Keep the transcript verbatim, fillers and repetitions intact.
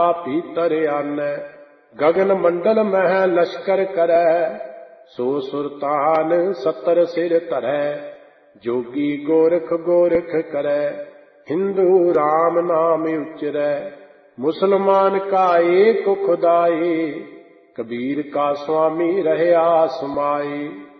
भीतर आनै। गगन मंडल मह लश्कर करै, सो सुरतान सत्तर सिर धरै। जोगी गोरख गोरख करै, हिंदू राम नाम उचरै। मुसलमान का एक खुदाई, कबीर का स्वामी रहया समाई।